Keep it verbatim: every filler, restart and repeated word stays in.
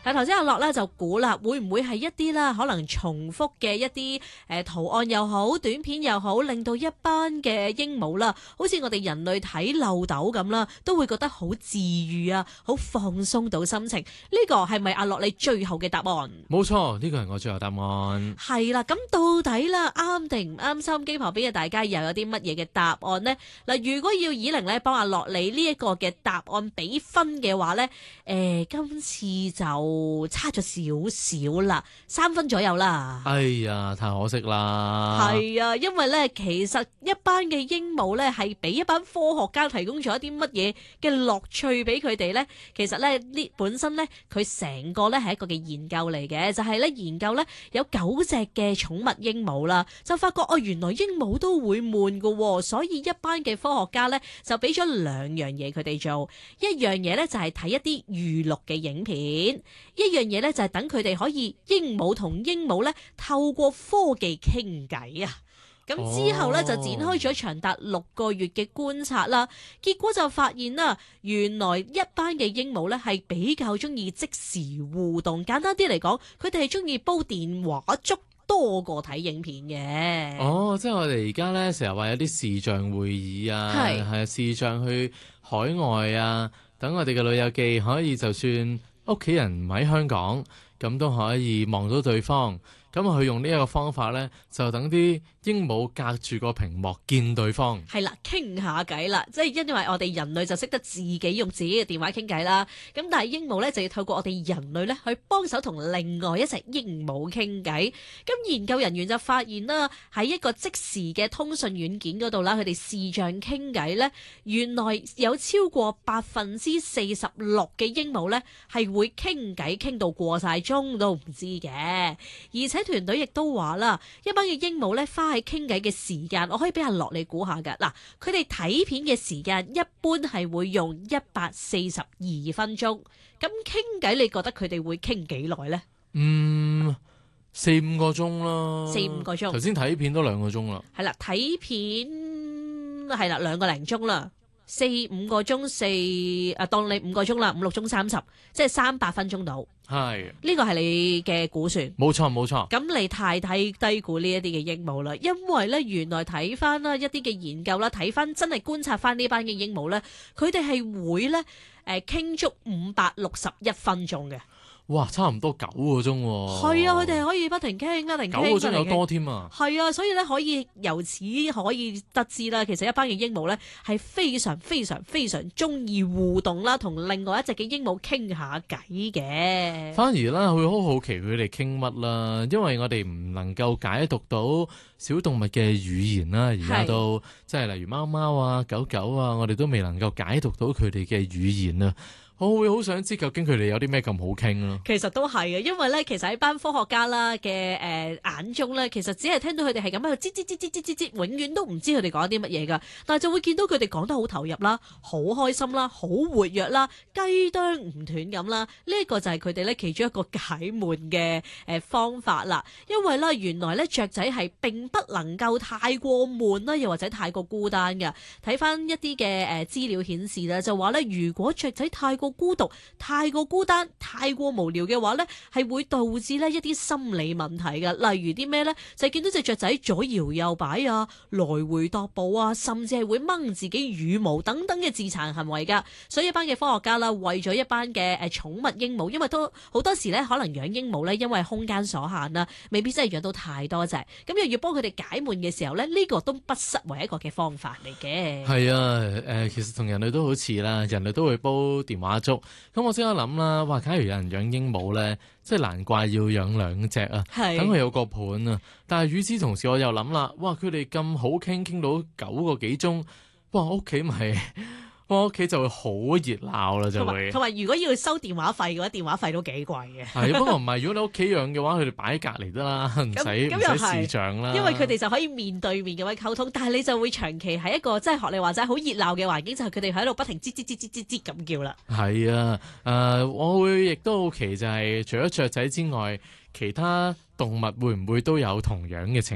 嗱，頭先阿樂咧就估啦，會唔會係一啲啦，可能重複嘅一啲誒圖案又好，短片又好，令到一班嘅鸚鵡啦，好似我哋人類睇漏斗咁啦，都會覺得好治愈啊，好放鬆到心情。呢個係咪阿樂你最後嘅答案？ 冇錯，呢個係我最後答案。 係啦，咁到底啦啱定唔啱？收音機旁邊嘅大家又有啲乜嘢嘅答案呢？嗱，如果要以玲咧幫阿樂你呢一個嘅答案俾分嘅話咧，誒、呃，今次就差咗少少啦，三分左右啦。 哎呀，太可惜啦。 係啊，因為咧，其實一班嘅鸚鵡咧，係俾一班科學家提供咗一啲乜嘢嘅樂趣俾佢哋咧。其實咧，呢本身咧，佢成個咧係一個嘅研究嚟嘅，就係咧研究咧有九隻嘅寵物鸚鵡啦，就發覺哦，原來鸚鵡都會悶噶，所以一班嘅科學家咧就俾咗兩樣嘢佢哋做，一樣嘢咧就係睇一啲娛樂嘅影片，一樣嘢咧就係等佢哋可以鸚鵡同鸚鵡咧透過科技傾偈啊。咁之後咧就展開咗長達六個月嘅觀察啦，結果就發現啦，原來一班嘅鸚鵡咧係比較中意即時互動，簡單啲嚟講，佢哋係中意煲電話粥多過睇影片嘅。 哦，即係我哋而家咧成日話有啲視像會議啊，係係視像去海外啊，等我哋嘅老友記可以就算屋企人唔喺香港，咁都可以望到對方。咁佢用呢一個方法咧，就等啲鸚鵡隔住個屏幕見對方。 係啦，傾下偈啦，即係因為我哋人類就識得自己用自己嘅電話傾偈啦。咁但係鸚鵡咧就要透過我哋人類咧去幫手同另外一隻鸚鵡傾偈。咁研究人員就發現啦，喺一個即時嘅通訊軟件嗰度啦，佢哋視像傾偈咧，原來有超過百分之四十六嘅鸚鵡咧係會傾偈傾到過晒鐘都唔知嘅，而且團隊亦都話啦，一班嘅鸚鵡咧花喺傾偈嘅時間，我可以俾阿樂你估下噶。嗱，佢哋睇片嘅時間一般係會用一百四十二分鐘，咁傾偈你覺得佢哋會傾幾耐呢？ 嗯，四五個鐘啦， 四五個鐘。 頭先睇片都兩個鐘啦。 係啦，睇片係啦，兩個零鐘啦。四五個鐘，四啊，當你五個鐘啦，五六鐘三十，即係三百分鐘到。 係呢個係你嘅估算， 冇錯冇錯。 咁你太低低估呢一啲嘅鸚鵡啦，因為咧原來睇翻啦一啲嘅研究啦，睇翻真係觀察翻呢班嘅鸚鵡咧，佢哋係會咧誒傾足五百六十一分鐘嘅。 哇，差唔多九個鐘喎。 係啊，佢哋可以不停傾，不停傾， 九個鐘有多添啊。 係啊，所以咧可以由此可以得知啦，其實一班嘅鸚鵡咧係非常非常非常中意互動啦，同另外一隻嘅鸚鵡傾下偈嘅。 反而啦，會好好奇佢哋傾乜啦，因為我哋唔能夠解讀到小動物嘅語言啦，而家都即係例如貓貓啊、狗狗啊，我哋都未能夠解讀到佢哋嘅語言啊。我會好想知究竟佢哋有啲咩咁好傾咯。 其實都係嘅，因為咧，其實喺班科學家啦嘅誒眼中咧，其實只係聽到佢哋係咁喺度吱吱吱吱吱吱吱，永遠都唔知佢哋講啲乜嘢噶。但係就會見到佢哋講得好投入啦，好開心啦，好活躍啦，雞啄唔斷咁啦。呢一個就係佢哋咧其中一個解悶嘅誒方法啦。因為咧，原來咧雀仔係並不能夠太過悶啦，又或者太過孤單嘅。睇翻一啲嘅誒資料顯示啦，就話咧，如果雀仔太過孤獨、太過孤單、太過無聊嘅話呢，係會導致呢一啲心理問題嘅。例如啲咩呢？就係見到隻雀仔左搖右擺啊，來回踱步啊，甚至係會掹自己羽毛等等嘅自殘行為噶。所以一班嘅科學家啦，為咗一班嘅誒寵物鸚鵡，因為都好多時呢，可能養鸚鵡呢，因為空間所限啦，未必真係養到太多隻，咁又要幫佢哋解悶嘅時候呢，呢、呢個都不失為一個嘅方法嚟嘅。 係啊，誒、呃，其實同人類都好似啦，人類都會煲電話粥。咁我即刻諗啦，哇！假如有人養鸚鵡咧，即係難怪要養兩隻啊，等佢有個伴啊。但係與此同時，我又諗啦，哇！佢哋咁好傾，傾到九個幾鐘，哇！屋企咪〜我屋企就會好熱鬧啦，就會。 同埋，如果要收電話費嘅話，電話費都幾貴嘅。 係，不過唔係，如果你屋企養嘅話，佢哋擺喺隔離得啦，唔使唔使視像啦。 因為佢哋就可以面對面咁樣溝通，但係你就會長期喺一個即係學你話齋好熱鬧嘅環境，就係佢哋喺度不停吱吱吱吱吱吱咁叫啦。 係啊，誒、呃，我會亦都好奇就係、是，除咗雀仔之外，其他動物會唔會都有同樣嘅情況？